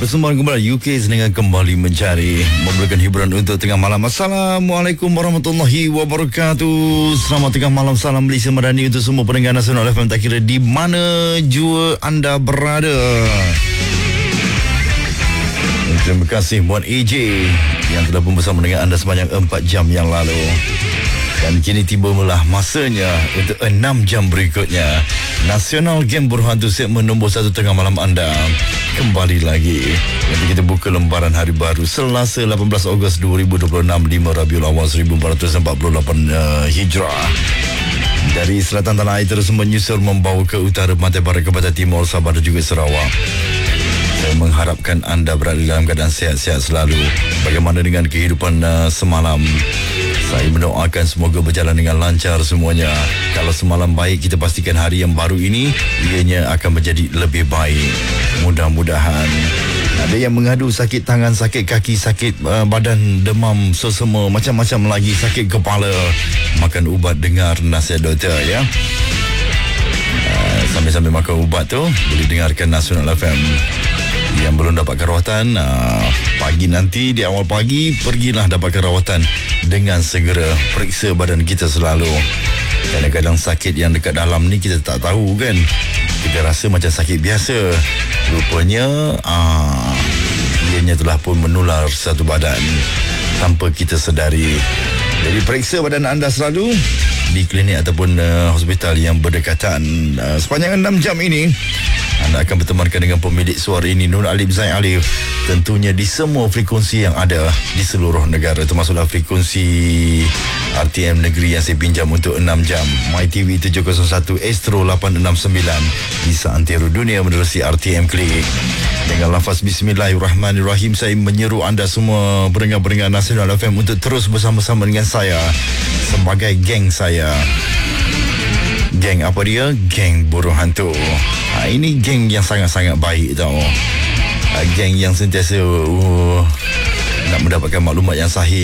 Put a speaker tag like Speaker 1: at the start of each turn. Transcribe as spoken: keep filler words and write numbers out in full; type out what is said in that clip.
Speaker 1: Persembahan kembali U K dengan kembali mencari memberikan hiburan untuk tengah malam. Assalamualaikum warahmatullahi wabarakatuh. Selamat tengah malam, salam Malaysia Madani untuk semua pendengar Nasional F M, tak kira di mana jua anda berada. Terima kasih buat A J yang telah pun bersama dengan anda sepanjang empat jam yang lalu. Dan kini tibalah masanya untuk enam jam berikutnya. Nasional Game Berhantu segmen nombor satu tengah malam anda kembali lagi. Nanti kita buka lembaran hari baru Selasa lapan belas Ogos dua ribu dua puluh enam, lima Rabiul Awal seribu empat ratus empat puluh lapan uh, Hijrah. Dari selatan tanah air terus menyusul membawa ke utara, pantai barat ke pantai timur, Sabah dan juga Sarawak. Saya mengharapkan anda berada dalam keadaan sihat-sihat selalu. Bagaimana dengan kehidupan uh, semalam? Saya mendoakan semoga berjalan dengan lancar semuanya. Kalau semalam baik, kita pastikan hari yang baru ini ianya akan menjadi lebih baik. Mudah-mudahan. Ada yang mengadu sakit tangan, sakit kaki, sakit uh, badan, demam, sesama, macam-macam lagi, sakit kepala. Makan ubat, dengar nasihat doktor ya. Uh, sambil-sambil makan ubat tu, boleh dengarkan Nasional F M. Yang belum dapatkan rawatan, uh, pagi nanti, di awal pagi, pergilah dapatkan rawatan dengan segera. Periksa badan kita selalu. Kadang-kadang sakit yang dekat dalam ni kita tak tahu kan. Kita rasa macam sakit biasa. Rupanya uh, ianya telah pun menular satu badan tanpa kita sedari. Jadi periksa badan anda selalu di klinik ataupun uh, hospital yang berdekatan. Uh, sepanjang enam jam ini anda akan bertemankan dengan pemilik suara ini, Nur Alif Zain Alif. Tentunya di semua frekuensi yang ada di seluruh negara, termasuklah frekuensi R T M negeri yang saya pinjam untuk enam jam, MyTV tujuh kosong satu, Astro lapan enam sembilan, di seantero dunia menerusi R T M Klik. Dengan lafaz Bismillahirrahmanirrahim, saya menyeru anda semua pendengar-pendengar Nasional F M untuk terus bersama-sama dengan saya sebagai geng saya. Geng apa dia? Geng Buruh Hantu. Ha, ini geng yang sangat-sangat baik tau. Ha, geng yang sentiasa uh, nak mendapatkan maklumat yang sahih,